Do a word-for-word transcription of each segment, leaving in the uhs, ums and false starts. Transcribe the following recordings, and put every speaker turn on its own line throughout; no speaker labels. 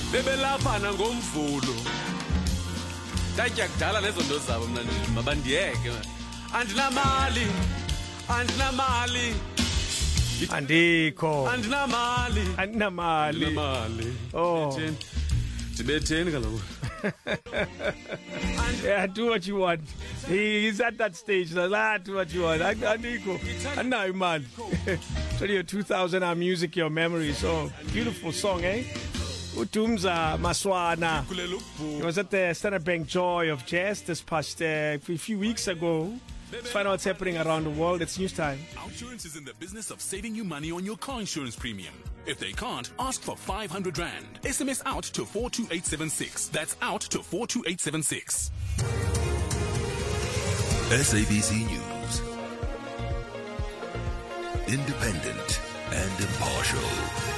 bebelaphana ngomvulo ndatya kudala lezo nto zabo mna ndithi mabandiyeke andinamali andinamali
andikho
andinamali
andinamali
andinamali
oh
ndibetheni kaloku
yeah, do what you want. He, he's at that stage. Like, ah, do what you want. Andiko, andinayo imali. twenty your two thousand our music, your memory. So beautiful song, eh? Utumza Maswana. He was at the Standard Bank Joy of Jazz this past uh, a few weeks ago. Let's find out what's happening around the world. It's news time.
Outsurance is in the business of saving you money on your car insurance premium. If they can't, ask for five hundred rand. S M S out to four two eight seven six. That's out to four two eight seven six.
S A B C News. Independent and impartial.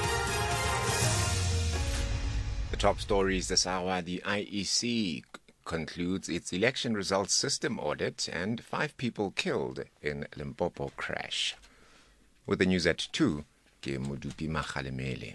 The top stories this hour: the I E C concludes its election results system audit and five people killed in Limpopo crash. With the news at two, ke Modupi Makhalemele.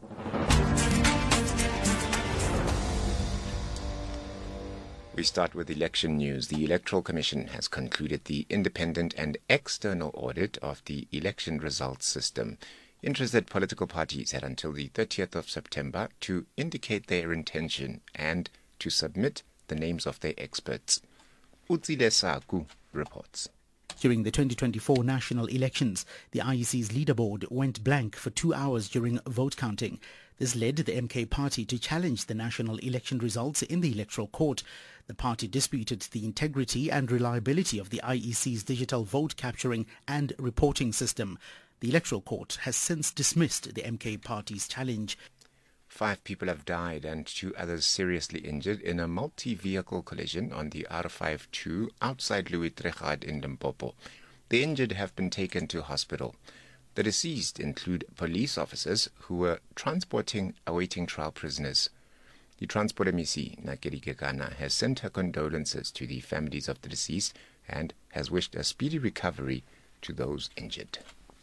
We start with election news. The Electoral Commission has concluded the independent and external audit of the election results system. Interested political parties had until the thirtieth of September to indicate their intention and to submit the names of their experts. Utsile Saku reports.
During the twenty twenty-four national elections, the I E C's leaderboard went blank for two hours during vote counting. This led the M K party to challenge the national election results in the electoral court. The party disputed the integrity and reliability of the I E C's digital vote capturing and reporting system. The electoral court has since dismissed the M K party's challenge.
Five people have died and two others seriously injured in a multi-vehicle collision on the R fifty-two outside Louis Trichardt in Limpopo. The injured have been taken to hospital. The deceased include police officers who were transporting awaiting trial prisoners. The Transport M E C, Nakedi Kekana, has sent her condolences to the families of the deceased and has wished a speedy recovery to those injured.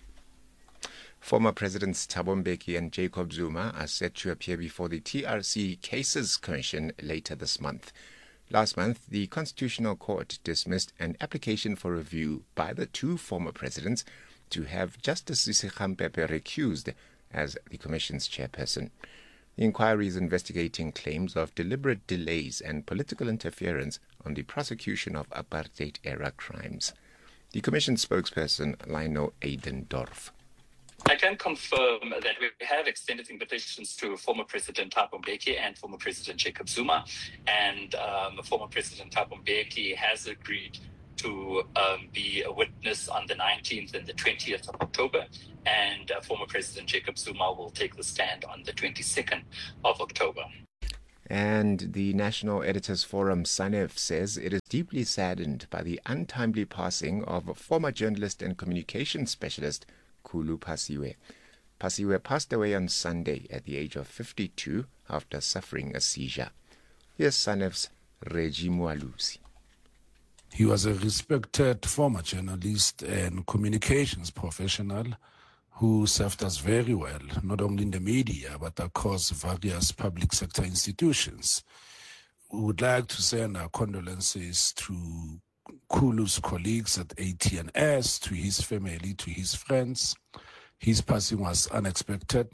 Former Presidents Thabo Mbeki and Jacob Zuma are set to appear before the T R C Cases Commission later this month. Last month, the Constitutional Court dismissed an application for review by the two former presidents to have Justice Sisekhampepe recused as the Commission's chairperson. The inquiry is investigating claims of deliberate delays and political interference on the prosecution of apartheid-era crimes. The Commission spokesperson, Lino Eidendorf.
I can confirm that we have extended invitations to former President Thabo Mbeki and former President Jacob Zuma, and um, former President Thabo Mbeki has agreed to um, be a witness on the nineteenth and the twentieth of October, and uh, former President Jacob Zuma will take the stand on the twenty-second of October.
And the National Editors Forum, SANEF, says it is deeply saddened by the untimely passing of former journalist and communications specialist Khulu Phasiwe. Phasiwe passed away on Sunday at the age of fifty-two after suffering a seizure. Here's SANEF's Reggie Mwalusi.
He was a respected former journalist and communications professional who served us very well, not only in the media, but across various public sector institutions. We would like to send our condolences to Khulu's colleagues at A T N S, to his family, to his friends. His passing was unexpected.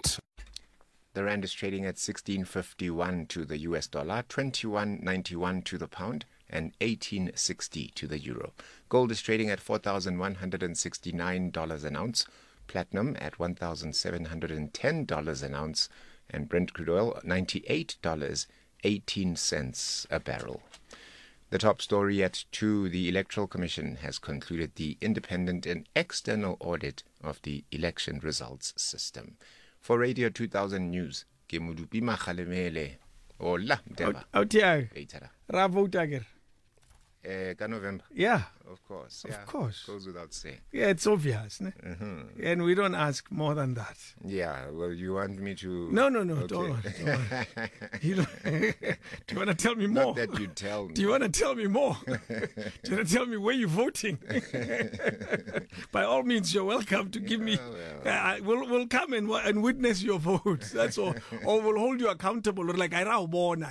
The rand is trading at sixteen fifty-one to the U S dollar, twenty-one ninety-one to the pound, and eighteen sixty to the euro. Gold is trading at four thousand one hundred sixty-nine dollars an ounce, platinum at one thousand seven hundred ten dollars an ounce, and Brent crude oil ninety-eight dollars and eighteen cents a barrel. The top story at two, the Electoral Commission has concluded the independent and external audit of the election results system. For Radio two thousand News, ke Modupi Makhalemele. Hola, Deba.
Out here. Ra vote again.
Uh, ka November.
Yeah.
Of course.
Of
Yeah.
course.
Goes without saying.
Yeah, it's obvious. Ne?
Mm-hmm.
And we don't ask more than that.
Yeah. Well, you want me to?
No, no, no.
Okay.
Don't. worry, don't worry. You don't, do you want to tell me more?
Not that you tell me.
Do you want to tell me more? Do you want to tell me where you're voting? By all means, you're welcome to give me.
Oh, well.
Uh, we'll, we'll come and, and witness your vote. That's all. Or we'll hold you accountable. Like, I don't want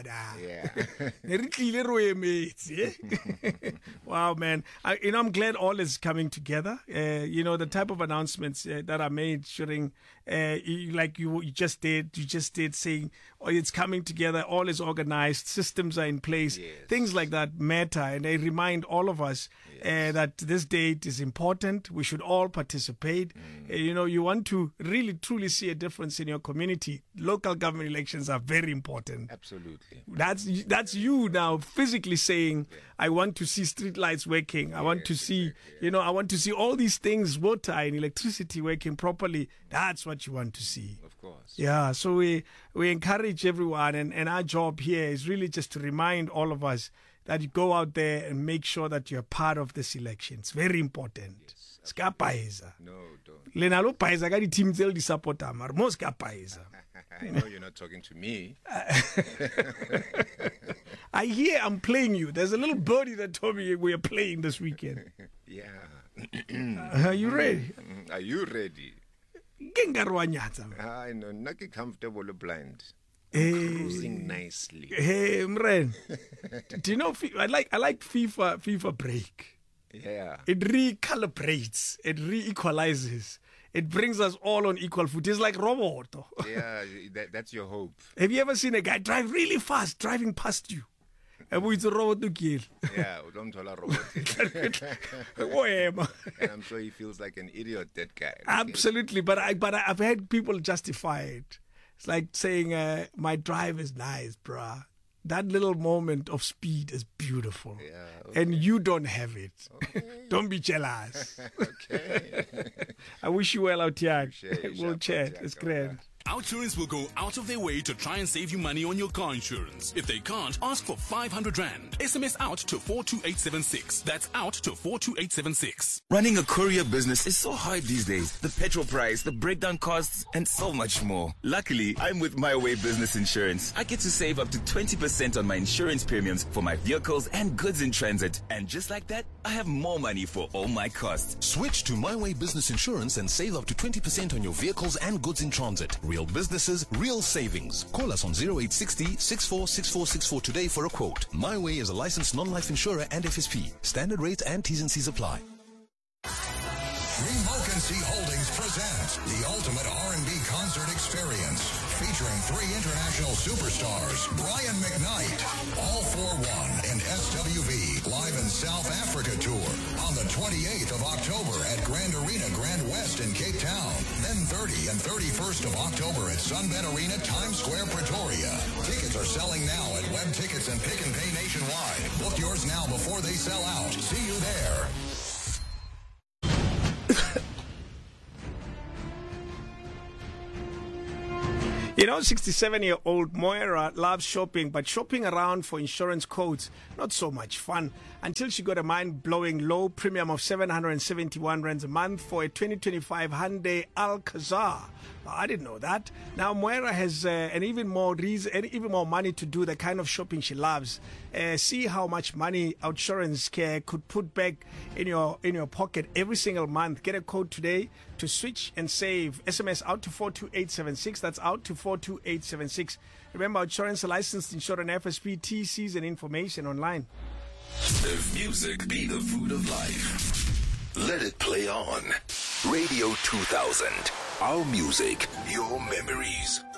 Yeah.
Wow, man. I, you know, I'm glad all is coming together. Uh, you know, the type of announcements uh, that are made during, uh, you, like you, you just did, you just did saying, oh, it's coming together, all is organized, systems are in place,
Yes.
things like that matter. And they remind all of us uh, that this date is important. We should all participate.
Mm.
Uh, you know, you want to really, truly see a difference in your community. Local government elections are very important.
Absolutely.
That's that's you now physically saying, I want to see street lights working. I want to see, you know, I want to see all these things, water and electricity working properly. That's what you want to see.
Of course.
Yeah, so we we encourage everyone, and, and our job here is really just to remind all of us that you go out there and make sure that you're part of this election. It's very important. Ska paisa.
No, don't.
Le lo paisa ka di team tse di supporta mar mo ska paisa.
I know you're not talking to me.
I hear I'm playing you. There's a little birdie that told me we are playing this weekend.
Yeah.
Uh, are you ready?
Are you ready? I know. Not comfortable blind.
Hey.
Cruising nicely.
Hey, Mren. Do you know? I like I like FIFA FIFA break.
Yeah.
It recalibrates. It re-equalizes. It brings us all on equal foot. It's like Roboto.
Yeah, that, that's your hope.
Have you ever seen a guy drive really fast, driving past you? And it's a robot to kill.
Yeah, don't tell a robot. And I'm sure he feels like an idiot, that guy.
Absolutely, but I but I've had people justify it. It's like saying, uh, "My drive is nice, bruh. That little moment of speed is beautiful,
Yeah, okay.
and you don't have it.
Okay.
Don't be jealous."
Okay.
I wish you well out here.
Sure,
We'll
sure,
chat.
sure,
It's
sure.
great.
Outsurance will go out of their way to try and save you money on your car insurance. If they can't, ask for five hundred rand. S M S out to four two eight seven six. That's out to four two eight seven six.
Running a courier business is so hard these days. The petrol price, the breakdown costs, and so much more. Luckily, I'm with My Way Business Insurance. I get to save up to twenty percent on my insurance premiums for my vehicles and goods in transit. And just like that, I have more money for all my costs.
Switch to My Way Business Insurance and save up to twenty percent on your vehicles and goods in transit. Real businesses, real savings. Call us on zero eight six zero, six four six four six four today for a quote. My Way is a licensed non-life insurer and F S P. Standard rates and T's and C's apply.
Remocancy Holdings presents the ultimate R and B concert experience, featuring three international superstars, Brian McKnight, All for One, and S W V live in South Africa tour on the twenty-eighth of October at Grand Arena Grand West in Cape Town. Then thirty and thirty-first of October at Sunbet Arena, Times Square, Pretoria. Tickets are selling now at Web Tickets and Pick and Pay nationwide. Book yours now before they sell out. See you there.
You know, sixty-seven-year-old Moira loves shopping, but shopping around for insurance quotes, not so much fun, until she got a mind-blowing low premium of seven hundred seventy-one rands a month for a twenty twenty-five Hyundai Alcazar. I didn't know that. Now Moira has uh, an even more reason, and even more money to do the kind of shopping she loves. Uh, see how much money Outsurance Care could put back in your in your pocket every single month. Get a code today to switch and save. S M S out to four two eight seven six. That's out to four two eight seven six. Remember, Outsurance licensed insurer and F S P, T Cs and information online.
If music be the food of life, let it play on. Radio two thousand. Our music, your memories.